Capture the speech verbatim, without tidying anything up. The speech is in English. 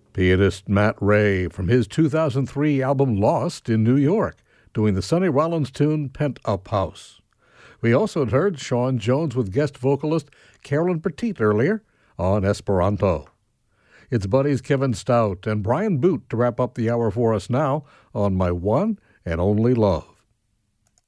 Pianist Matt Ray from his two thousand three album Lost in New York, doing the Sonny Rollins tune Pent Up House. We also had heard Sean Jones with guest vocalist Carolyn Petit earlier on Esperanto. It's buddies Kevin Stout and Brian Boot to wrap up the hour for us now on My One and Only Love.